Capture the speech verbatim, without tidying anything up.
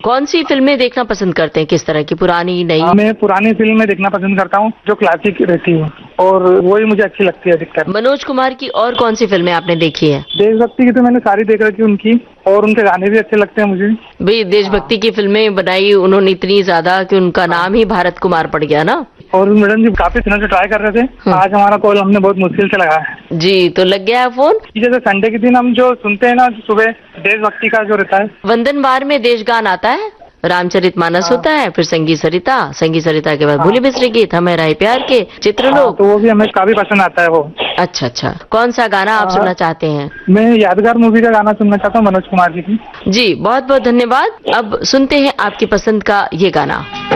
कौन सी फिल्में देखना पसंद करते हैं, किस तरह की, पुरानी नई? मैं पुरानी फिल्में देखना पसंद करता हूँ जो क्लासिक रहती है, और वही मुझे अच्छी लगती है अधिकतर। मनोज कुमार की और कौन सी फिल्में आपने देखी है? देशभक्ति की तो मैंने सारी देख रखी उनकी, और उनके गाने भी अच्छे लगते हैं मुझे। भाई देशभक्ति की फिल्में बनाई उन्होंने इतनी ज्यादा कि उनका नाम ही भारत कुमार पड़ गया ना। और मैडम जी काफी दिनों से ट्राई कर रहे थे, आज हमारा कॉल हमने बहुत मुश्किल से लगाया जी, तो लग गया है फोन। जैसे संडे के दिन हम जो सुनते हैं ना सुबह, देशभक्ति का जो रहता है, वंदनवार में देशगान आता है, रामचरितमानस हाँ। होता है, फिर संगी सरिता, संगी सरिता के बाद भूली बिसरी गीत, हमें राय प्यार के, चित्रलोक, तो वो भी हमें काफी पसंद आता है वो। अच्छा अच्छा, कौन सा गाना आप सुनना चाहते हैं? मैं यादगार मूवी का गाना सुनना चाहता हूँ मनोज कुमार जी की। जी बहुत बहुत धन्यवाद। अब सुनते हैं आपकी पसंद का ये गाना।